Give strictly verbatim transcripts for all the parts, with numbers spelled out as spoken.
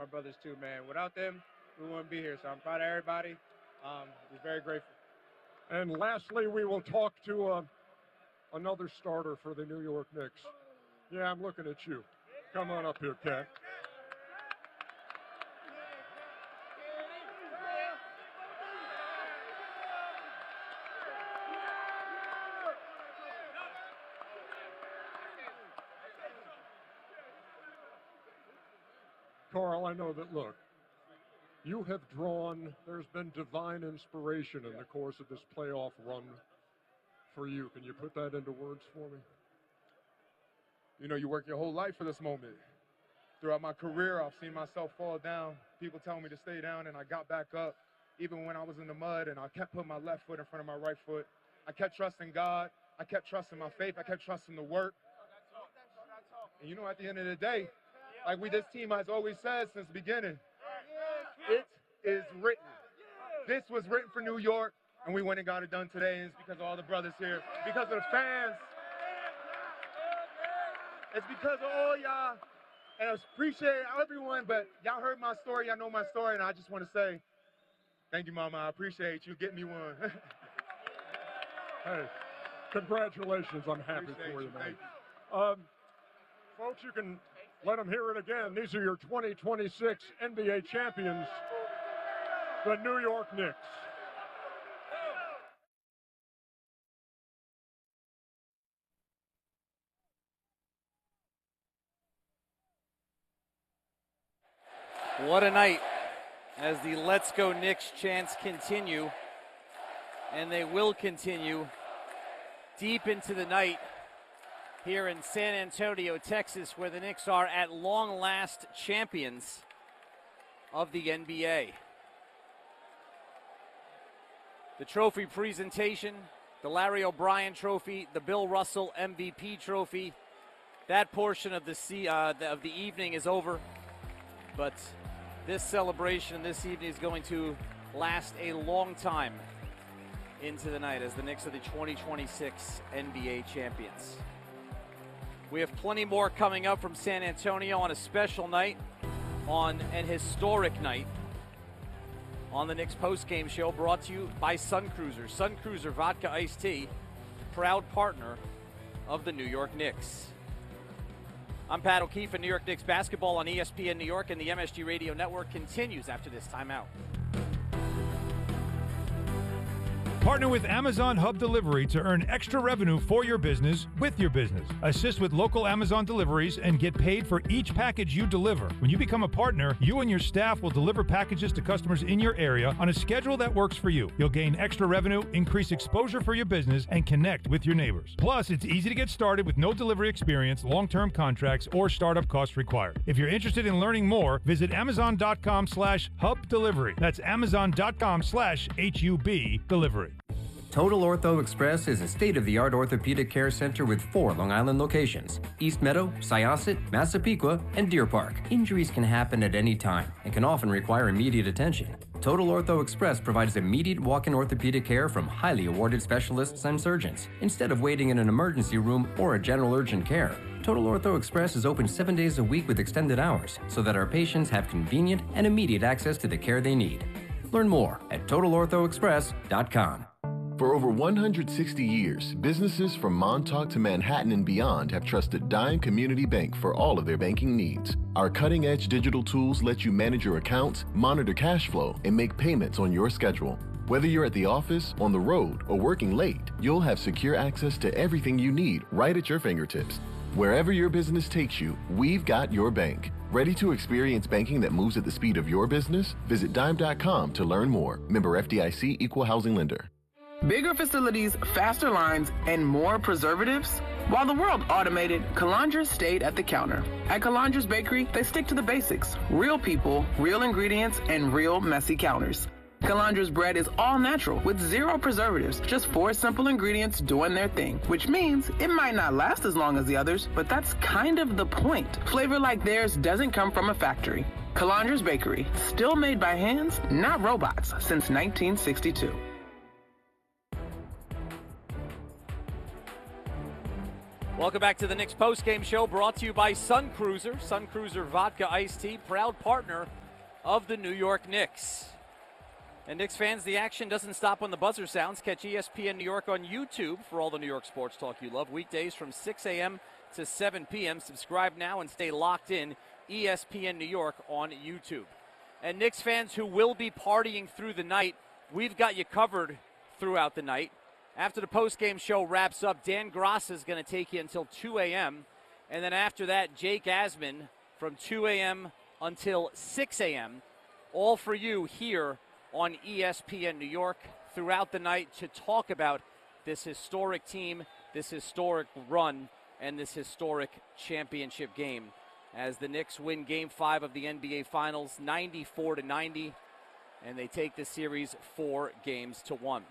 brothers too, man. Without them, we wouldn't be here. So I'm proud of everybody. Um, just very grateful. And lastly, we will talk to uh, another starter for the New York Knicks. Yeah, I'm looking at you. Come on up here, Cat. Carl, I know that, look, you have drawn, there's been divine inspiration in the course of this playoff run for you. Can you put that into words for me? You know, you work your whole life for this moment. Throughout my career, I've seen myself fall down. People tell me to stay down, and I got back up. Even when I was in the mud, and I kept putting my left foot in front of my right foot. I kept trusting God. I kept trusting my faith. I kept trusting the work. And you know, at the end of the day, like we, this team has always said since the beginning, it is written. This was written for New York, and we went and got it done today. And it's because of all the brothers here, because of the fans. It's because of all y'all. And I appreciate everyone, but y'all heard my story. Y'all know my story, and I just want to say, thank you, Mama. I appreciate you. Get me one. Hey, congratulations. I'm happy Appreciate for you, you. man. Thank Um, folks, you can let them hear it again. These are your twenty twenty-six N B A champions, the New York Knicks. What a night as the Let's Go Knicks chants continue, and they will continue deep into the night here in San Antonio, Texas, where the Knicks are at long last champions of the N B A. The trophy presentation, the Larry O'Brien trophy, the Bill Russell M V P trophy, that portion of the, uh, of the evening is over, but this celebration this evening is going to last a long time into the night as the Knicks are the twenty twenty-six N B A champions. We have plenty more coming up from San Antonio on a special night, on an historic night, on the Knicks postgame show brought to you by Sun Cruiser. Sun Cruiser Vodka Iced Tea, proud partner of the New York Knicks. I'm Pat O'Keefe, and New York Knicks basketball on E S P N New York and the M S G Radio Network continues after this timeout. Partner with Amazon Hub Delivery to earn extra revenue for your business with your business. Assist with local Amazon deliveries and get paid for each package you deliver. When you become a partner, you and your staff will deliver packages to customers in your area on a schedule that works for you. You'll gain extra revenue, increase exposure for your business, and connect with your neighbors. Plus, it's easy to get started with no delivery experience, long-term contracts, or startup costs required. If you're interested in learning more, visit amazon.com slash hub delivery. That's amazon.com slash H U B delivery. Total Ortho Express is a state-of-the-art orthopedic care center with four Long Island locations: East Meadow, Syosset, Massapequa, and Deer Park. Injuries can happen at any time and can often require immediate attention. Total Ortho Express provides immediate walk-in orthopedic care from highly awarded specialists and surgeons, instead of waiting in an emergency room or a general urgent care. Total Ortho Express is open seven days a week with extended hours so that our patients have convenient and immediate access to the care they need. Learn more at total ortho express dot com. For over one hundred sixty years, businesses from Montauk to Manhattan and beyond have trusted Dime Community Bank for all of their banking needs. Our cutting-edge digital tools let you manage your accounts, monitor cash flow, and make payments on your schedule. Whether you're at the office, on the road, or working late, you'll have secure access to everything you need right at your fingertips. Wherever your business takes you, we've got your bank. Ready to experience banking that moves at the speed of your business? Visit dime dot com to learn more. Member F D I C, Equal Housing Lender. Bigger facilities, faster lines, and more preservatives? While the world automated, Calandra stayed at the counter. At Calandra's Bakery, they stick to the basics. Real people, real ingredients, and real messy counters. Calandra's bread is all natural with zero preservatives, just four simple ingredients doing their thing, which means it might not last as long as the others, but that's kind of the point. Flavor like theirs doesn't come from a factory. Calandra's Bakery, still made by hands, not robots, since nineteen sixty-two. Welcome back to the Knicks postgame show, brought to you by Sun Cruiser. Sun Cruiser Vodka Iced Tea, proud partner of the New York Knicks. And Knicks fans, the action doesn't stop when the buzzer sounds. Catch E S P N New York on YouTube for all the New York sports talk you love. Weekdays from six a.m. to seven p.m. Subscribe now and stay locked in. E S P N New York on YouTube. And Knicks fans who will be partying through the night, we've got you covered throughout the night. After the postgame show wraps up, Dan Grass is going to take you until two a.m. And then after that, Jake Asman from two a.m. until six a.m. All for you here on E S P N New York throughout the night to talk about this historic team, this historic run, and this historic championship game as the Knicks win Game five of the N B A Finals ninety-four to ninety, and they take the series four games to one.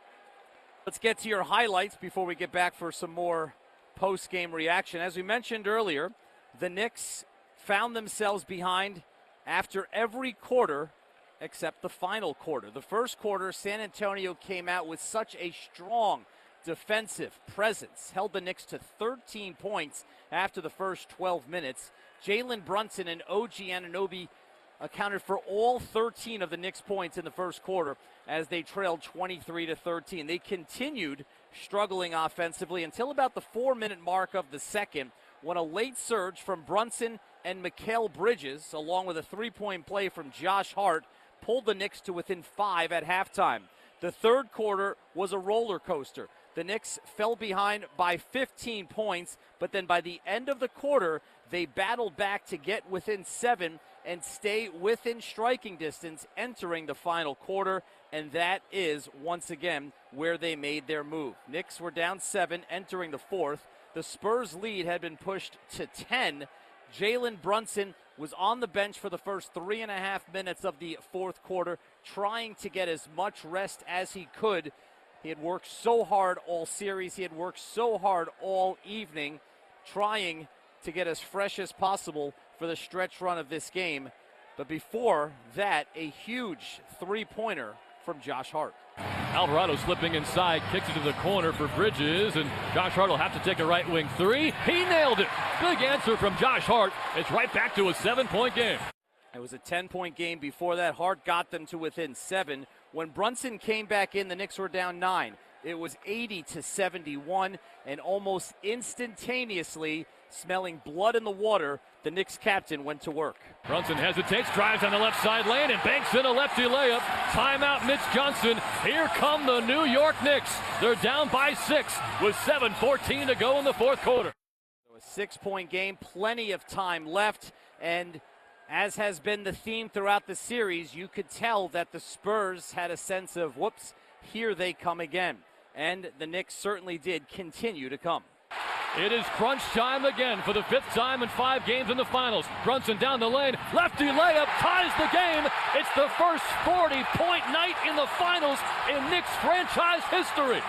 Let's get to your highlights before we get back for some more post-game reaction. As we mentioned earlier, the Knicks found themselves behind after every quarter except the final quarter. The first quarter, San Antonio came out with such a strong defensive presence, held the Knicks to thirteen points after the first twelve minutes. Jalen Brunson and O G Anunoby accounted for all thirteen of the Knicks' points in the first quarter as they trailed twenty-three to thirteen. They continued struggling offensively until about the four-minute mark of the second, when a late surge from Brunson and Mikal Bridges, along with a three-point play from Josh Hart, pulled the Knicks to within five at halftime. The third quarter was a roller coaster. The Knicks fell behind by fifteen points, but then by the end of the quarter, they battled back to get within seven and stay within striking distance entering the final quarter, and that is, once again, where they made their move. Knicks were down seven entering the fourth. The Spurs lead had been pushed to ten. Jalen Brunson was on the bench for the first three and a half minutes of the fourth quarter, trying to get as much rest as he could. He had worked so hard all series. He had worked so hard all evening, trying to get as fresh as possible for the stretch run of this game. But before that, a huge three-pointer from Josh Hart. Alvarado slipping inside, kicks it to the corner for Bridges, and Josh Hart will have to take a right wing three. He nailed it. Big answer from Josh Hart. It's right back to a seven-point game. It was a ten-point game before that. Hart got them to within seven. When Brunson came back in, the Knicks were down nine. It was eighty to seventy-one, and almost instantaneously, smelling blood in the water, the Knicks captain went to work. Brunson hesitates, drives on the left side lane, and banks in a lefty layup. Timeout, Mitch Johnson. Here come the New York Knicks. They're down by six with seven fourteen to go in the fourth quarter. So a six-point game, plenty of time left, and as has been the theme throughout the series, you could tell that the Spurs had a sense of, whoops, here they come again. And the Knicks certainly did continue to come. It is crunch time again for the fifth time in five games in the finals. Brunson down the lane, lefty layup, ties the game. It's the first forty-point night in the finals in Knicks franchise history.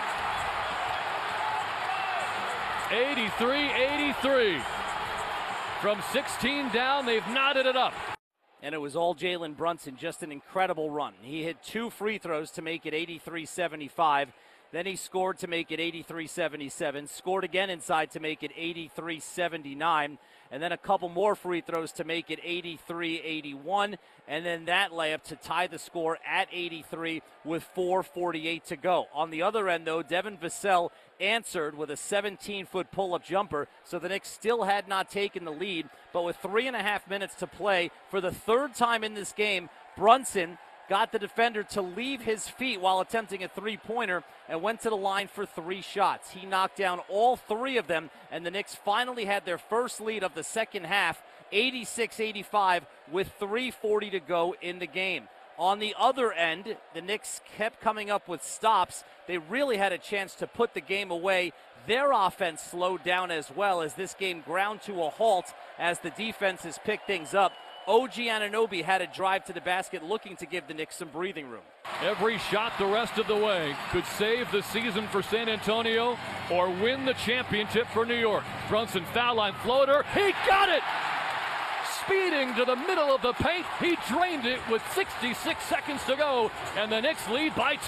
eighty-three eighty-three. From sixteen down, they've knotted it up. And it was all Jalen Brunson, just an incredible run. He hit two free throws to make it eighty-three seventy-five. Then he scored to make it eighty-three seventy-seven, scored again inside to make it eighty-three seventy-nine, and then a couple more free throws to make it eighty-three eighty-one, and then that layup to tie the score at eighty-three with four forty-eight to go. On the other end, though, Devin Vassell answered with a seventeen-foot pull-up jumper, so the Knicks still had not taken the lead, but with three and a half minutes to play, for the third time in this game, Brunson got the defender to leave his feet while attempting a three-pointer and went to the line for three shots. He knocked down all three of them, and the Knicks finally had their first lead of the second half, eighty-six eighty-five, with three forty to go in the game. On the other end, the Knicks kept coming up with stops. They really had a chance to put the game away. Their offense slowed down as well as this game ground to a halt as the defenses picked things up. O G Anunoby had a drive to the basket looking to give the Knicks some breathing room. Every shot the rest of the way could save the season for San Antonio or win the championship for New York. Brunson foul line floater. He got it! Speeding to the middle of the paint. He drained it with sixty-six seconds to go, and the Knicks lead by two.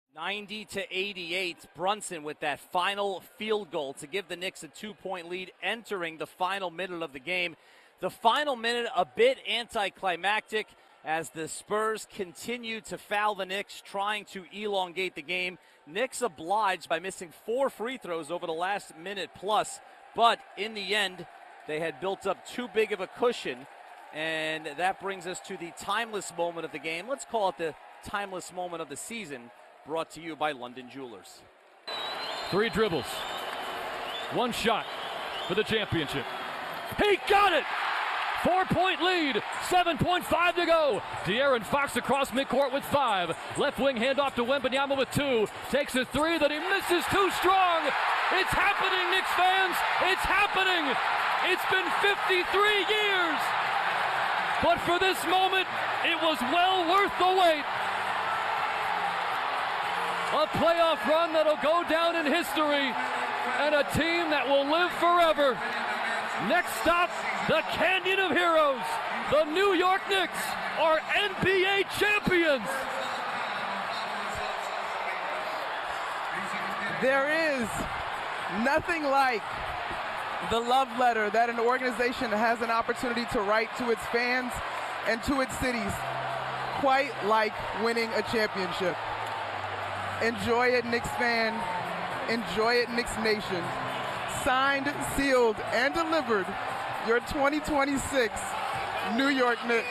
ninety to eighty-eight, Brunson with that final field goal to give the Knicks a two-point lead entering the final minute of the game. The final minute a bit anticlimactic as the Spurs continue to foul the Knicks, trying to elongate the game. Knicks obliged by missing four free throws over the last minute plus, but in the end, they had built up too big of a cushion, and that brings us to the timeless moment of the game. Let's call it the timeless moment of the season, brought to you by London Jewelers. Three dribbles, one shot for the championship. He got it! Four-point lead, seven point five to go. De'Aaron Fox across midcourt with five. Left wing handoff to Wembanyama with two. Takes a three that he misses, too strong. It's happening, Knicks fans. It's happening. It's been fifty-three years. But for this moment, it was well worth the wait. A playoff run that'll go down in history, and a team that will live forever. Next stop, the Canyon of Heroes. The New York Knicks are N B A champions. There is nothing like the love letter that an organization has an opportunity to write to its fans and to its cities, quite like winning a championship. Enjoy it, Knicks fan. Enjoy it, Knicks Nation. Signed, sealed, and delivered, your twenty twenty-six New York Knicks.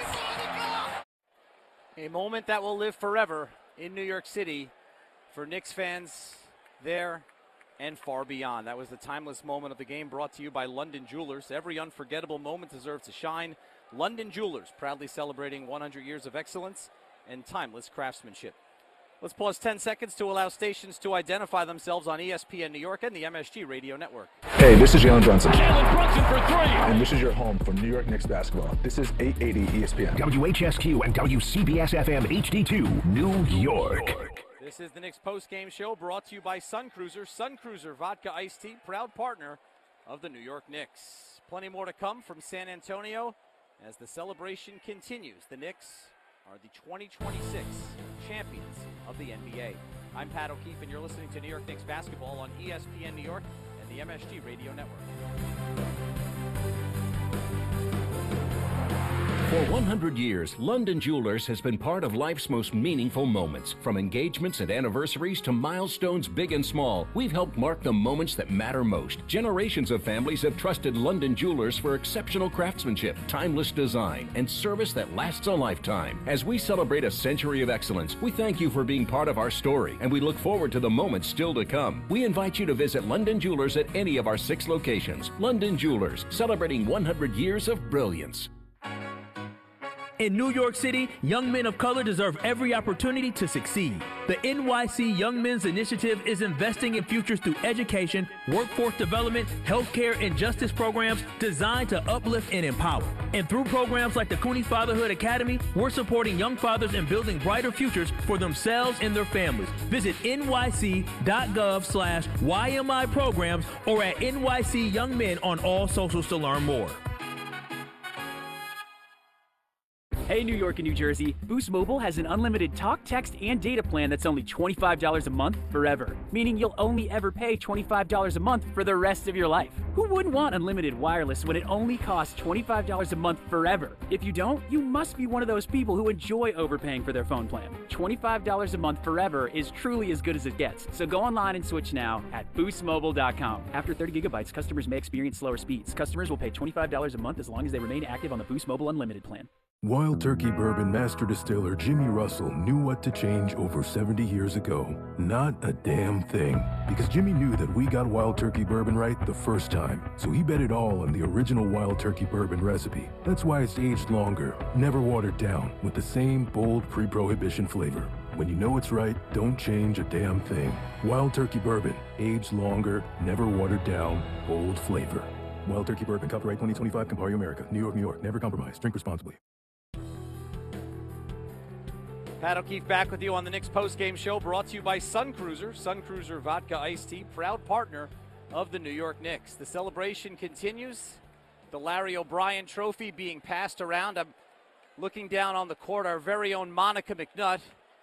A moment that will live forever in New York City for Knicks fans there and far beyond. That was the timeless moment of the game, brought to you by London Jewelers. Every unforgettable moment deserves to shine. London Jewelers, proudly celebrating one hundred years of excellence and timeless craftsmanship. Let's pause ten seconds to allow stations to identify themselves on E S P N New York and the M S G Radio Network. Hey, this is Jalen Brunson. Jalen Brunson for three. And this is your home for New York Knicks basketball. This is eight eighty E S P N. W H S Q and W C B S F M H D two, New York. This is the Knicks post-game show, brought to you by Sun Cruiser. Sun Cruiser Vodka Iced Tea, proud partner of the New York Knicks. Plenty more to come from San Antonio as the celebration continues. The Knicks are the twenty twenty-six champions of the N B A. I'm Pat O'Keefe, and you're listening to New York Knicks basketball on E S P N New York and the M S G Radio Network. For one hundred years, London Jewelers has been part of life's most meaningful moments. From engagements and anniversaries to milestones big and small, we've helped mark the moments that matter most. Generations of families have trusted London Jewelers for exceptional craftsmanship, timeless design, and service that lasts a lifetime. As we celebrate a century of excellence, we thank you for being part of our story, and we look forward to the moments still to come. We invite you to visit London Jewelers at any of our six locations. London Jewelers, celebrating one hundred years of brilliance. In New York City, young men of color deserve every opportunity to succeed. The N Y C Young Men's Initiative is investing in futures through education, workforce development, healthcare, and justice programs designed to uplift and empower. And through programs like the Cooney Fatherhood Academy, we're supporting young fathers and building brighter futures for themselves and their families. Visit N Y C dot gov slash Y M I programs or at N Y C Young Men on all socials to learn more. Hey, New York and New Jersey, Boost Mobile has an unlimited talk, text, and data plan that's only twenty-five dollars a month forever, meaning you'll only ever pay twenty-five dollars a month for the rest of your life. Who wouldn't want unlimited wireless when it only costs twenty-five dollars a month forever? If you don't, you must be one of those people who enjoy overpaying for their phone plan. twenty-five dollars a month forever is truly as good as it gets, so go online and switch now at boost mobile dot com. After thirty gigabytes, customers may experience slower speeds. Customers will pay twenty-five dollars a month as long as they remain active on the Boost Mobile Unlimited plan. Wild Turkey Bourbon Master Distiller Jimmy Russell knew what to change over seventy years ago. Not a damn thing. Because Jimmy knew that we got Wild Turkey Bourbon right the first time. So he bet it all on the original Wild Turkey Bourbon recipe. That's why it's aged longer, never watered down, with the same bold pre-prohibition flavor. When you know it's right, don't change a damn thing. Wild Turkey Bourbon, aged longer, never watered down, bold flavor. Wild Turkey Bourbon, copyright twenty twenty-five, Campari America, New York, New York. Never compromise. Drink responsibly. Pat O'Keefe back with you on the Knicks postgame show, brought to you by Sun Cruiser. Sun Cruiser Vodka Iced Tea, proud partner of the New York Knicks. The celebration continues. The Larry O'Brien Trophy being passed around. I'm looking down on the court, our very own Monica McNutt,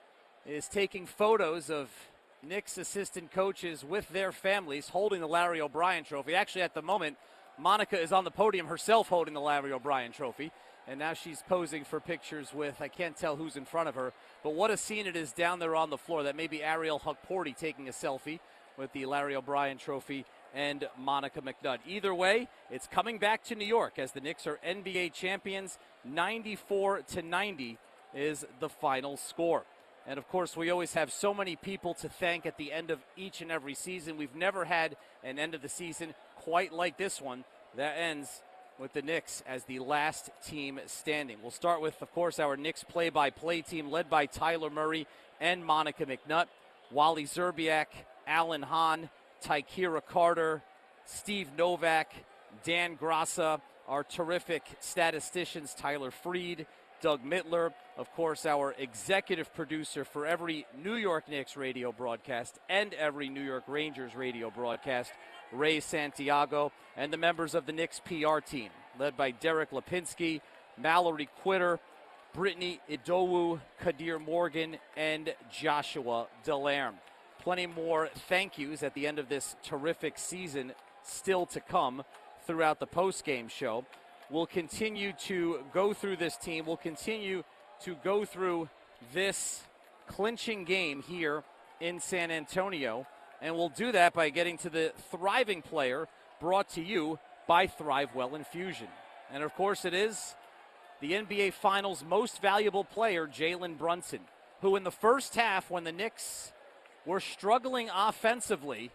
is taking photos of Knicks assistant coaches with their families holding the Larry O'Brien trophy. Actually, at the moment, Monica is on the podium herself holding the Larry O'Brien trophy, and now she's posing for pictures with, I can't tell who's in front of her, but what a scene it is down there on the floor. That may be Ariel Hukporti taking a selfie with the Larry O'Brien trophy and Monica McNutt. Either way, it's coming back to New York as the Knicks are N B A champions. ninety-four to ninety is the final score. And, of course, we always have so many people to thank at the end of each and every season. We've never had an end of the season quite like this one that ends with the Knicks as the last team standing. We'll start with, of course, our Knicks play-by-play team led by Tyler Murray and Monica McNutt, Wally Zerbiak, Alan Hahn, Tykera Carter, Steve Novak, Dan Grassa, our terrific statisticians Tyler Freed, Doug Mittler, of course, our executive producer for every New York Knicks radio broadcast and every New York Rangers radio broadcast, Ray Santiago, and the members of the Knicks P R team, led by Derek Lipinski, Mallory Quitter, Brittany Idowu, Kadir Morgan, and Joshua Delarme. Plenty more thank yous at the end of this terrific season still to come throughout the postgame show. We'll continue to go through this team. We'll continue to go through this clinching game here in San Antonio. And we'll do that by getting to the thriving player brought to you by ThriveWell Infusion. And, of course, it is the N B A Finals most valuable player, Jalen Brunson, who in the first half when the Knicks were struggling offensively,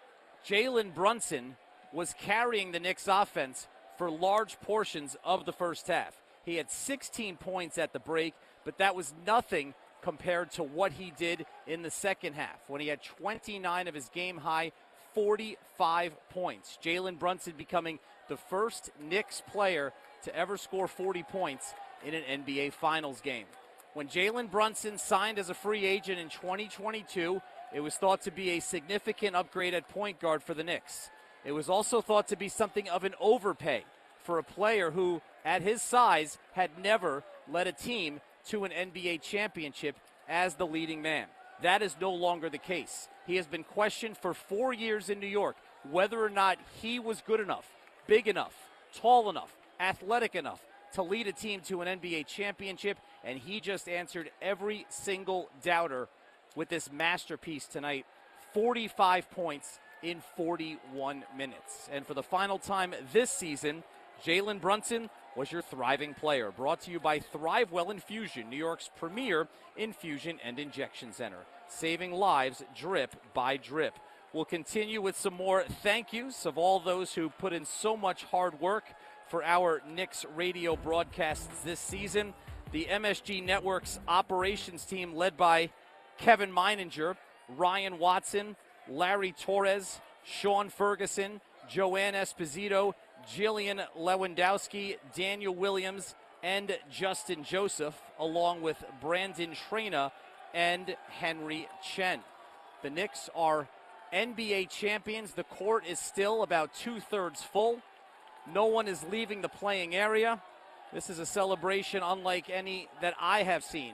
Jalen Brunson was carrying the Knicks offense for large portions of the first half. He had sixteen points at the break, but that was nothing compared to what he did in the second half when he had twenty-nine of his game-high forty-five points. Jalen Brunson becoming the first Knicks player to ever score forty points in an N B A Finals game. When Jalen Brunson signed as a free agent in twenty twenty-two, it was thought to be a significant upgrade at point guard for the Knicks. It was also thought to be something of an overpay for a player who, at his size, had never led a team to an N B A championship as the leading man. That is no longer the case. He has been questioned for four years in New York whether or not he was good enough, big enough, tall enough, athletic enough to lead a team to an N B A championship, and he just answered every single doubter with this masterpiece tonight. forty-five points in forty-one minutes. And for the final time this season, Jalen Brunson was your thriving player. Brought to you by ThriveWell Infusion, New York's premier infusion and injection center. Saving lives drip by drip. We'll continue with some more thank yous of all those who put in so much hard work for our Knicks radio broadcasts this season. The M S G Network's operations team led by Kevin Meininger, Ryan Watson, Larry Torres, Sean Ferguson, Joanne Esposito, Jillian Lewandowski, Daniel Williams, and Justin Joseph, along with Brandon Trena and Henry Chen. The Knicks are N B A champions. The court is still about two-thirds full. No one is leaving the playing area. This is a celebration unlike any that I have seen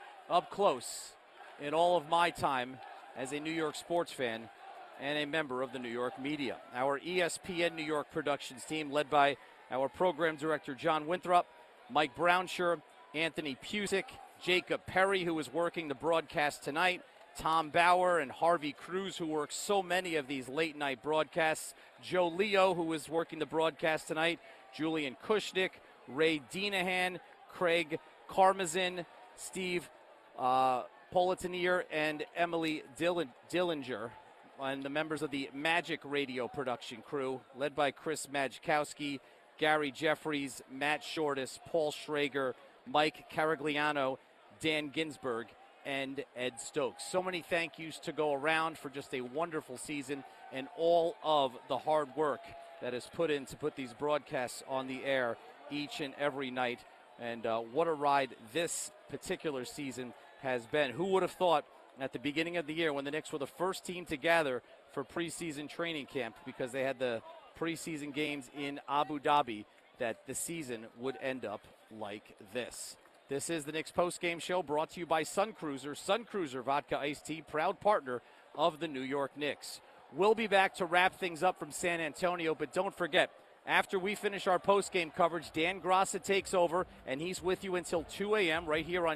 up close in all of my time as a New York sports fan and a member of the New York media. Our E S P N New York productions team, led by our program director, John Winthrop, Mike Brownshire, Anthony Pusick, Jacob Perry, who is working the broadcast tonight, Tom Bauer and Harvey Cruz, who works so many of these late-night broadcasts, Joe Leo, who is working the broadcast tonight, Julian Kushnick, Ray Dinahan, Craig Karmazin, Steve uh, Politanier, and Emily Dillinger. Dillinger. And the members of the Magic Radio production crew, led by Chris Majkowski, Gary Jeffries, Matt Shortis, Paul Schrager, Mike Caragliano, Dan Ginsberg, and Ed Stokes. So many thank yous to go around for just a wonderful season and all of the hard work that is put in to put these broadcasts on the air each and every night. And uh, what a ride this particular season has been. Who would have thought at the beginning of the year when the Knicks were the first team to gather for preseason training camp because they had the preseason games in Abu Dhabi that the season would end up like this. This is the Knicks postgame show brought to you by Sun Cruiser. Sun Cruiser Vodka Iced Tea, proud partner of the New York Knicks. We'll be back to wrap things up from San Antonio, but don't forget, after we finish our postgame coverage, Dan Grassa takes over, and he's with you until two a.m. right here on